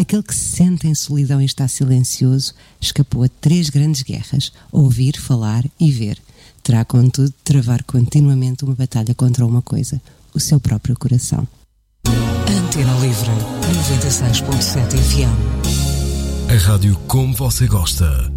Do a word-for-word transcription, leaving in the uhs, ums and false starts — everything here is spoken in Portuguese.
Aquele que se sente em solidão e está silencioso escapou a três grandes guerras: ouvir, falar e ver. Terá, contudo, de travar continuamente uma batalha contra uma coisa: o seu próprio coração. Antena Livre, noventa e seis ponto sete F M. A rádio como você gosta.